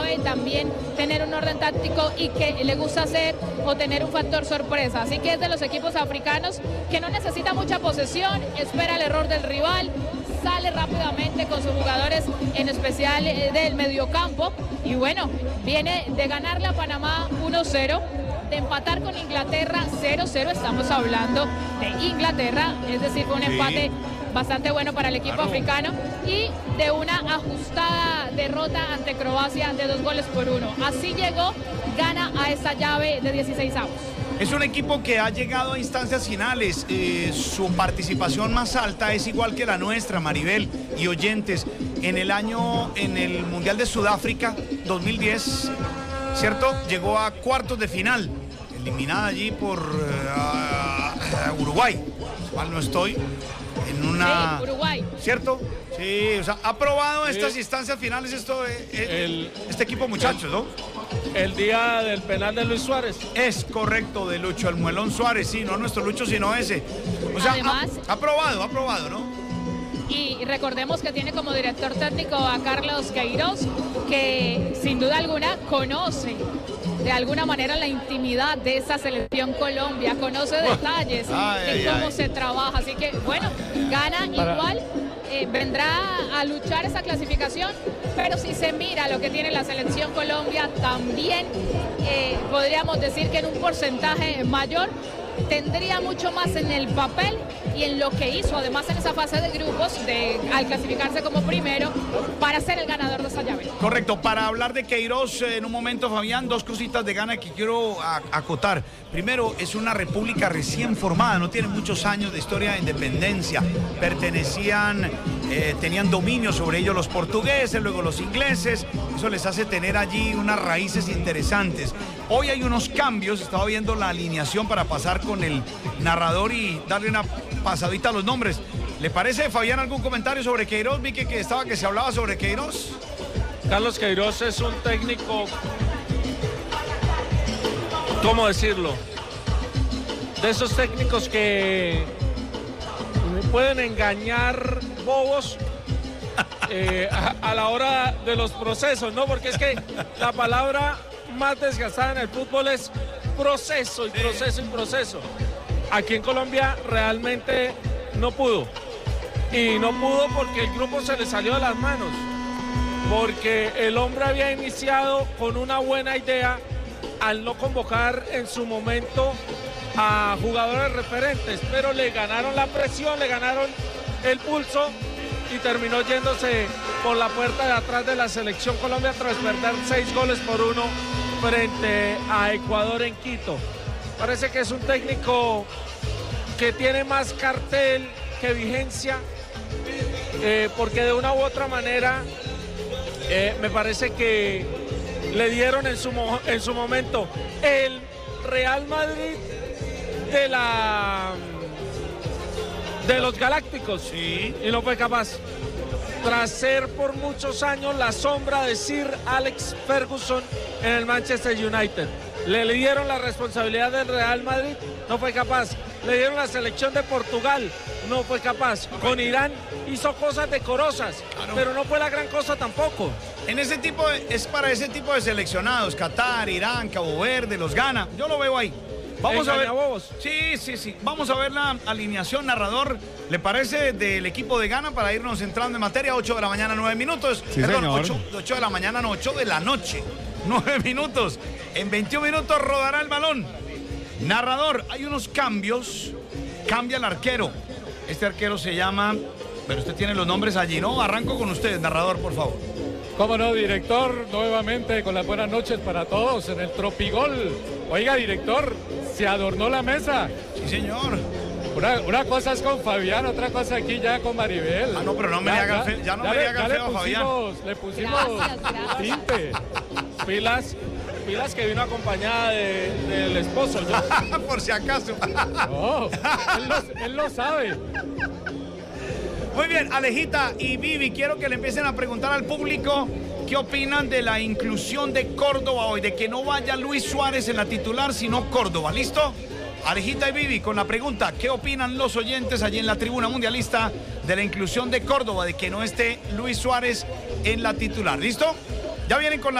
sabe también tener un orden táctico y que le gusta hacer o tener un factor sorpresa. Así que es de los equipos africanos que no necesita mucha posesión, espera el error del rival, sale rápidamente con sus jugadores, en especial del mediocampo. Y bueno, viene de ganarle a Panamá 1-0. De empatar con Inglaterra 0-0, estamos hablando de Inglaterra, es decir, fue un empate bastante bueno para el equipo africano, y de una ajustada derrota ante Croacia de 2-1. Así llegó Ghana a esta llave de 16avos. Es un equipo que ha llegado a instancias finales, su participación más alta es igual que la nuestra, Maribel y oyentes, en el Mundial de Sudáfrica 2010, ¿cierto? Llegó a cuartos de final, eliminada allí por Uruguay, mal no estoy, en una... Sí, Uruguay. ¿Cierto? Sí, o sea, ha probado estas instancias finales este equipo, muchachos, ¿no? El día del penal de Luis Suárez. Es correcto, de Lucho, el Muelón Suárez, sí, no nuestro Lucho, sino ese. O sea, además, ha probado, ¿no? Y recordemos que tiene como director técnico a Carlos Queiroz, que sin duda alguna conoce de alguna manera la intimidad de esa selección Colombia, conoce detalles de cómo se trabaja. Así que, bueno, Ghana igual vendrá a luchar esa clasificación, pero si se mira lo que tiene la selección Colombia, también podríamos decir que en un porcentaje mayor tendría mucho más en el papel y en lo que hizo, además en esa fase de grupos, al clasificarse como primero, para ser el ganador de esa llave. Correcto, para hablar de Queiroz en un momento, Fabián, dos cositas de Ghana que quiero acotar. Primero, es una república recién formada, no tiene muchos años de historia de independencia. Tenían dominio sobre ellos los portugueses, luego los ingleses, eso les hace tener allí unas raíces interesantes. Hoy hay unos cambios, estaba viendo la alineación para pasar con el narrador y darle una pasadita a los nombres. ¿Le parece, Fabián, algún comentario sobre Queiroz? Vi que se hablaba sobre Queiroz. Carlos Queiroz es un técnico, ¿cómo decirlo? De esos técnicos que pueden engañar bobos a la hora de los procesos, ¿no? Porque es que la palabra más desgastada en el fútbol es proceso y proceso y proceso. Aquí en Colombia realmente no pudo. Y no pudo porque el grupo se le salió de las manos. Porque el hombre había iniciado con una buena idea al no convocar en su momento a jugadores referentes, pero le ganaron la presión, le ganaron el pulso y terminó yéndose por la puerta de atrás de la selección Colombia tras perder 6-1 frente a Ecuador en Quito. Parece que es un técnico que tiene más cartel que vigencia, porque de una u otra manera me parece que le dieron en su momento el Real Madrid de los Galácticos, sí, y no fue capaz. Tras ser por muchos años la sombra de Sir Alex Ferguson en el Manchester United. Le dieron la responsabilidad del Real Madrid, no fue capaz. Le dieron la selección de Portugal, no fue capaz. Con Irán hizo cosas decorosas, claro, pero no fue la gran cosa tampoco. Es para ese tipo de seleccionados, Qatar, Irán, Cabo Verde, los Ghana, yo lo veo ahí. Vamos a ver. Sí. Vamos a ver la alineación, narrador. ¿Le parece del equipo de Ghana para irnos entrando en materia? 8 de la mañana, 9 minutos. Sí, perdón, señor. 8 de la mañana, no, 8 de la noche. 9 minutos. En 21 minutos rodará el balón. Narrador, hay unos cambios. Cambia el arquero. Este arquero se llama... Pero usted tiene los nombres allí, ¿no? Arranco con usted, narrador, por favor. Cómo no, director, nuevamente con las buenas noches para todos en el Tropigol. Oiga, director, se adornó la mesa. Sí, señor. Una cosa es con Fabián, otra cosa aquí ya con Maribel. Ah, no, pero no me le hagan feo, ya no me le hagan feo a Fabián. Le pusimos tinte. Pilas que vino acompañada del esposo, ¿no? Por si acaso. No, él lo sabe. Muy bien, Alejita y Vivi, quiero que le empiecen a preguntar al público qué opinan de la inclusión de Córdoba hoy, de que no vaya Luis Suárez en la titular, sino Córdoba. ¿Listo? Alejita y Vivi, con la pregunta, ¿qué opinan los oyentes allí en la tribuna mundialista de la inclusión de Córdoba, de que no esté Luis Suárez en la titular? ¿Listo? Ya vienen con la